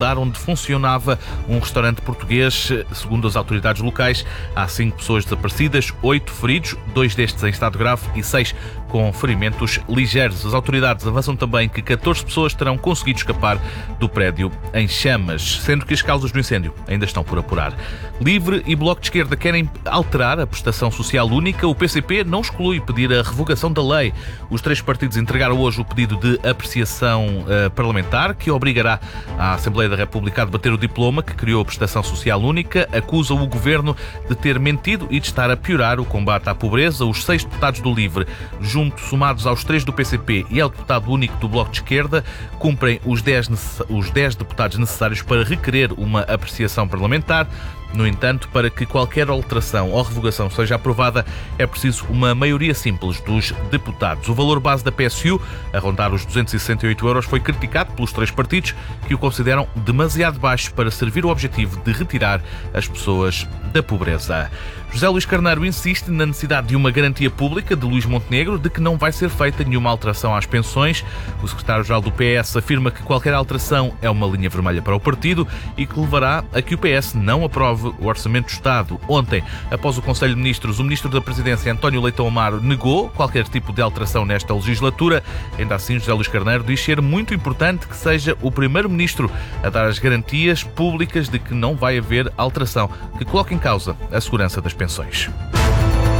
lugar onde funcionava um restaurante português. Segundo as autoridades locais, há 5 pessoas desaparecidas, 8 feridos, 2 destes em estado grave e 6 com ferimentos ligeiros. As autoridades avançam também que 14 pessoas terão conseguido escapar do prédio em chamas, sendo que as causas do incêndio ainda estão por apurar. LIVRE e Bloco de Esquerda querem alterar a prestação social única. O PCP não exclui pedir a revogação da lei. Os 3 partidos entregaram hoje o pedido de apreciação parlamentar, que obrigará a Assembleia da República a debater o diploma que criou a prestação social única. Acusa o governo de ter mentido e de estar a piorar o combate à pobreza. Os 6 deputados do LIVRE, somados aos 3 do PCP e ao deputado único do Bloco de Esquerda, cumprem os 10 deputados necessários para requerer uma apreciação parlamentar. No entanto, para que qualquer alteração ou revogação seja aprovada, é preciso uma maioria simples dos deputados. O valor base da PSU, a rondar os 268 euros, foi criticado pelos 3 partidos, que o consideram demasiado baixo para servir o objetivo de retirar as pessoas da pobreza. José Luís Carneiro insiste na necessidade de uma garantia pública de Luís Montenegro de que não vai ser feita nenhuma alteração às pensões. O secretário-geral do PS afirma que qualquer alteração é uma linha vermelha para o partido e que levará a que o PS não aprove o Orçamento do Estado. Ontem, após o Conselho de Ministros, o Ministro da Presidência, António Leitão Amaro, negou qualquer tipo de alteração nesta legislatura. Ainda assim, José Luís Carneiro diz ser muito importante que seja o Primeiro-Ministro a dar as garantias públicas de que não vai haver alteração que coloque em causa a segurança das pensões.